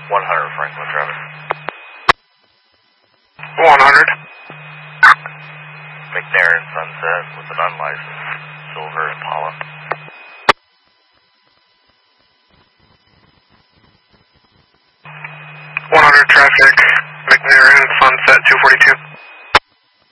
100 Franklin traffic. 100. McNair Sunset with an unlicensed silver Impala. Traffic, McNair Sunset 242.